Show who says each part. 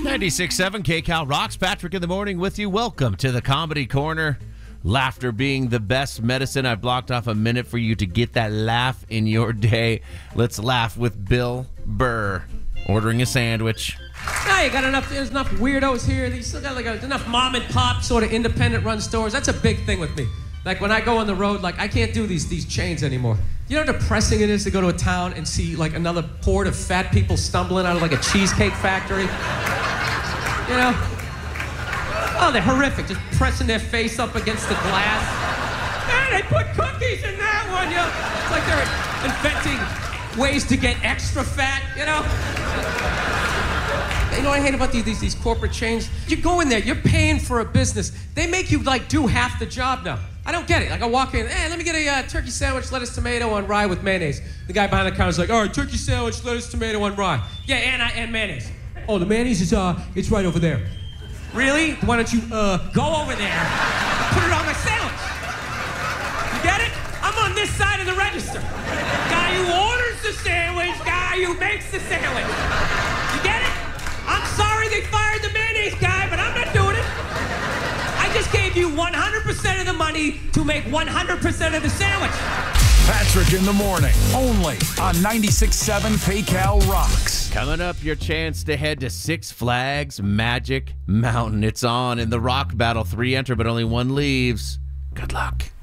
Speaker 1: 96.7 KCal rocks. Patrick in the morning with you. Welcome to the Comedy Corner. Laughter being the best medicine. I've blocked off a minute for you to get that laugh in your day. Let's laugh with Bill Burr ordering a sandwich.
Speaker 2: Now you got there's enough weirdos here. You still got enough mom and pop sort of independent run stores. That's a big thing with me. Like when I go on the road, like I can't do these chains anymore. You know how depressing it is to go to a town and see like another horde of fat people stumbling out of like a cheesecake factory? You know? Oh, they're horrific, just pressing their face up against the glass. Hey, they put cookies in that one, you know? It's like they're inventing ways to get extra fat, you know? You know what I hate about these corporate chains? You go in there, you're paying for a business. They make you like do half the job now. I don't get it. Like I walk in, hey, let me get a turkey sandwich, lettuce, tomato on rye with mayonnaise. The guy behind the counter's like, all right, turkey sandwich, lettuce, tomato on rye. Yeah, and mayonnaise. Oh, the mayonnaise is it's right over there. Really? Why don't you go over there, put it on my sandwich? You get it? I'm on this side of the register. Guy who orders the sandwich, guy who makes the sandwich. You get it? I'm sorry they fired the mayonnaise guy, but I'm not doing it. I just gave you 100% of the money to make 100% of the sandwich.
Speaker 3: Patrick in the morning, only on 96.7 KCal rocks.
Speaker 1: Coming up, your chance to head to Six Flags Magic Mountain. It's on in the rock battle. 3 enter, but only 1 leaves. Good luck.